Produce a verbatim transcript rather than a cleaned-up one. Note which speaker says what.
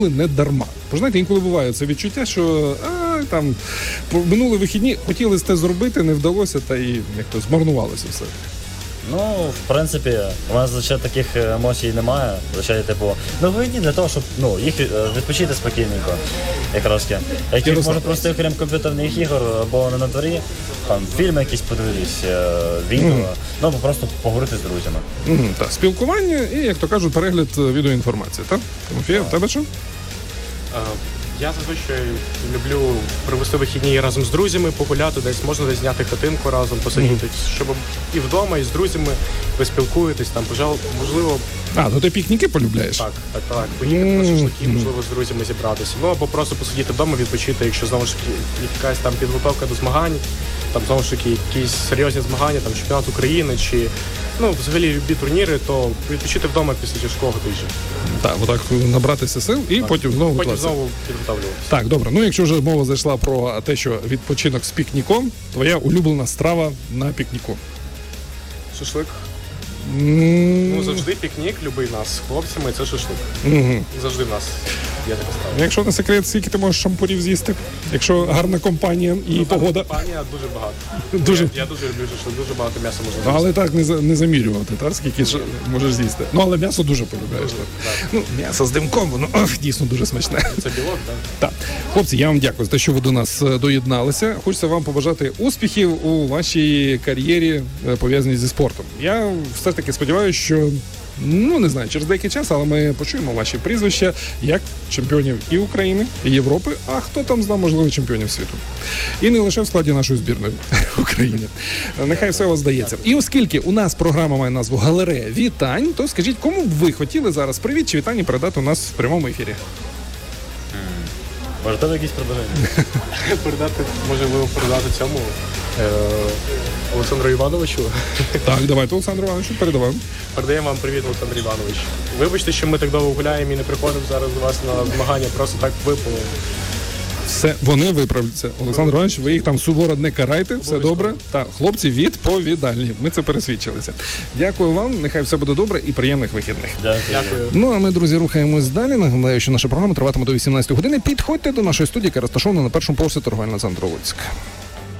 Speaker 1: не дарма. Бо знаєте, інколи буває це відчуття, що а, там минули вихідні, хотіли це зробити, не вдалося, та і як то змарнувалося все.
Speaker 2: Ну, в принципі, у нас звичайно таких емоцій немає. Звичайно, типу, ну вихідні для того, щоб ну, їх відпочити спокійненько, якраз. Яких може просто окрім комп'ютерних ігор або не на дворі, там фільми якісь подивитись, відео, mm. ну або просто поговорити з друзями.
Speaker 1: Mm, так, спілкування і, як то кажуть, перегляд відеоінформації, так? Тимофій, в тебе що?
Speaker 3: Я зазвичай люблю провести вихідні разом з друзями, погуляти десь, можна десь зняти хатинку разом, посидіти, mm-hmm. щоб і вдома, і з друзями ви спілкуєтесь, там, пожалуй, можливо...
Speaker 1: А, ну ти пікніки полюбляєш?
Speaker 3: Так, так, так. Поїхати mm-hmm. на шашлики, можливо, з друзями зібратися. Ну, або просто посидіти вдома, відпочити, якщо, знову ж таки, якась там підготовка до змагань, там, знову ж таки, якісь серйозні змагання, там, чемпіонат України, чи, ну, взагалі, любі турніри, то відпочити вдома після тяжкого тижня.
Speaker 1: Так, отак набратися сил і так. потім знову
Speaker 3: Потім знову підготовлюватися.
Speaker 1: Так, добре. Ну, якщо вже мова зайшла про те, що відпочинок з пікніком, твоя улюблена страва на пікніку?
Speaker 3: Шашлик.
Speaker 1: Mm.
Speaker 3: Ну, завжди пікнік, любий нас з хлопцями, це шашлик.
Speaker 1: Mm-hmm.
Speaker 3: Завжди в нас є така страва.
Speaker 1: Якщо не секрет, скільки ти можеш шампурів з'їсти? Якщо гарна компанія і ну, погода?
Speaker 3: Компанія дуже багато.
Speaker 1: Дуже...
Speaker 3: Я, я дуже люблю шашлик, дуже багато м'яса можна з'їсти.
Speaker 1: Але так не, за, не замірювати, так? Скільки ж можеш з'їсти. Ну, але м'ясо дуже полюбляєш. Так. Так. Ну, м'ясо з димком, воно ох, дійсно дуже смачне.
Speaker 3: Це білок, так?
Speaker 1: Так. Хлопці, я вам дякую за те, що ви до нас доєдналися. Хочеться вам побажати успіхів у вашій кар'єрі, пов'язаній зі спортом. Я все ж таки сподіваюся, що ну, не знаю, через деякий час, але ми почуємо ваші прізвища як чемпіонів і України, і Європи, а хто там знає, можливо, чемпіонів світу. І не лише в складі нашої збірної України. Нехай все у вас здається. І оскільки у нас програма має назву «Галерея вітань», то скажіть, кому б ви хотіли зараз привіт чи вітання передати у нас в прямому ефірі?
Speaker 2: Може, там якісь предложення?
Speaker 3: Передати, можливо, передати цьому е- Олександру Івановичу.
Speaker 1: Так, давайте, Олександру Івановичу, передаваємо.
Speaker 3: Передаємо вам привіт, Олександр Іванович. Вибачте, що ми так довго гуляємо і не приходимо зараз до вас на змагання, просто так випало.
Speaker 1: Все, вони виправляться. Олександр Іванович, ви їх там суворо не карайте, все добре. Так, хлопці відповідальні. Ми це пересвідчилися. Дякую вам, нехай все буде добре і приємних вихідних.
Speaker 3: Дякую.
Speaker 1: Ну, а ми, друзі, рухаємось далі. Нагадаю, що наша програма триватиме до вісімнадцятої години. Підходьте до нашої студії, яка розташована на першому поверсі торговельного центру Луцьк.